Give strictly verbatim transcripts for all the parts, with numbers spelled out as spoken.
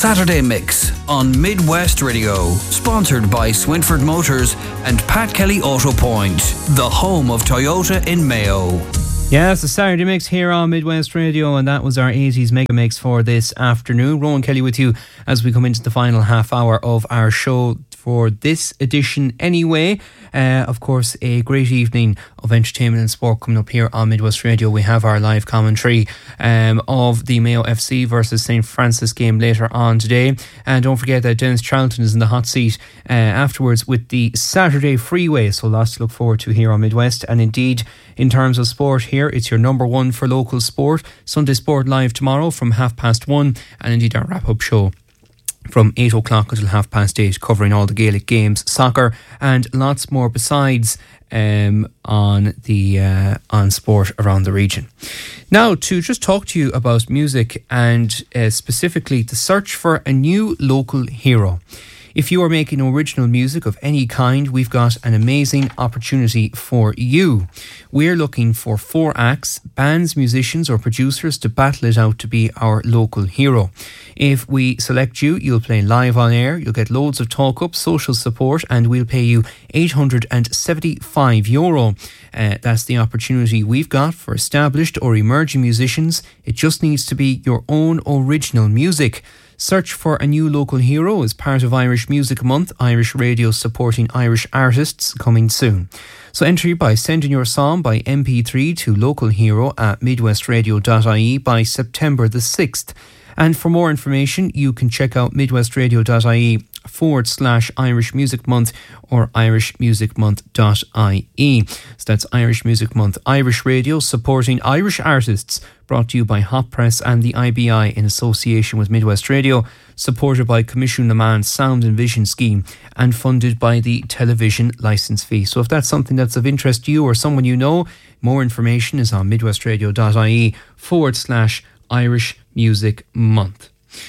Saturday Mix on Midwest Radio, sponsored by Swinford Motors and Pat Kelly Auto Point, the home of Toyota in Mayo. Yeah, it's the Saturday Mix here on Midwest Radio, and that was our eighties Mega Mix for this afternoon. Rowan Kelly with you as we come into the final half hour of our show for this edition anyway. Uh, of course, a great evening of entertainment and sport coming up here on Midwest Radio. We have our live commentary um, of the Mayo F C versus Saint Francis game later on today. And don't forget that Dennis Charlton is in the hot seat uh, afterwards with the Saturday Freeway. So lots to look forward to here on Midwest. And indeed, in terms of sport here, it's your number one for local sport. Sunday Sport live tomorrow from half past one. And indeed our wrap-up show from eight o'clock until half past eight, covering all the Gaelic games, soccer and lots more besides um, on the uh, on sport around the region. Now, to just talk to you about music and uh, specifically the search for a new local hero. If you are making original music of any kind, we've got an amazing opportunity for you. We're looking for four acts, bands, musicians or producers to battle it out to be our local hero. If we select you, you'll play live on air, you'll get loads of talk-up, social support, and we'll pay you eight hundred seventy-five euro. Uh, that's the opportunity we've got for established or emerging musicians. It just needs to be your own original music. Search for a new local hero as part of Irish Music Month, Irish Radio supporting Irish artists, coming soon. So enter by sending your song by M P three to localhero at midwestradio dot I E by September the sixth. And for more information, you can check out midwestradio.ie forward slash Irish Music Month or irish music month dot I E. So that's Irish Music Month, Irish Radio supporting Irish artists, brought to you by Hot Press and the I B I in association with Midwest Radio, supported by Commission Le Mans Sound and Vision Scheme and funded by the television licence fee. So if that's something that's of interest to you or someone you know, more information is on midwestradio.ie forward slash Irish Music Month.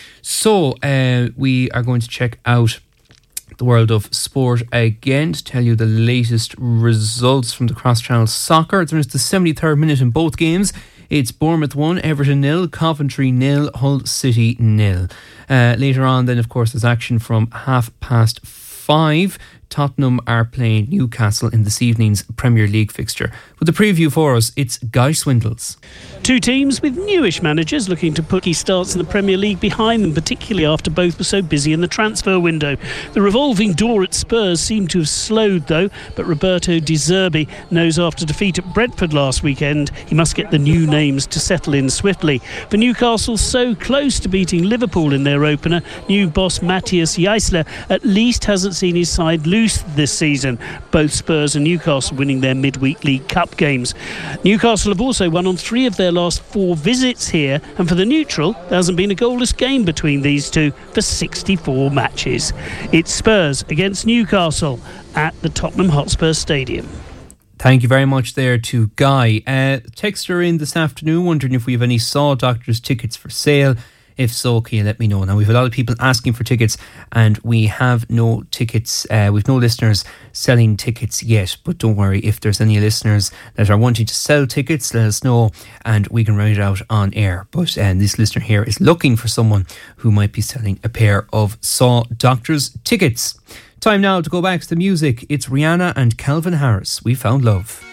So uh, we are going to check out the world of sport again to tell you the latest results from the cross-channel soccer. There's the seventy-third minute in both games. It's Bournemouth one, Everton nil, Coventry nil, Hull City nil. Uh, later on then, of course, there's action from half past five. Tottenham are playing Newcastle in this evening's Premier League fixture. With the preview for us, it's Guy Swindles. Two teams with newish managers looking to put key starts in the Premier League behind them, particularly after both were so busy in the transfer window. The revolving door at Spurs seemed to have slowed though, but Roberto De Zerbi knows after defeat at Brentford last weekend he must get the new names to settle in swiftly. For Newcastle, so close to beating Liverpool in their opener, new boss Matthias Jaissler at least hasn't seen his side lose this season. Both Spurs and Newcastle winning their midweek League Cup games. Newcastle have also won on three of their last four visits here, and for the neutral there hasn't been a goalless game between these two for sixty-four matches. It's Spurs against Newcastle at the Tottenham Hotspur Stadium. Thank you very much there to Guy. Uh, texter in this afternoon wondering if we have any Saw Doctors tickets for sale. If so, can you let me know? Now, we've a lot of people asking for tickets and we have no tickets, uh, we've no listeners selling tickets yet, but don't worry, if there's any listeners that are wanting to sell tickets, let us know and we can write it out on air. But um, this listener here is looking for someone who might be selling a pair of Saw Doctors tickets. Time now to go back to the music. It's Rihanna and Calvin Harris, We Found Love.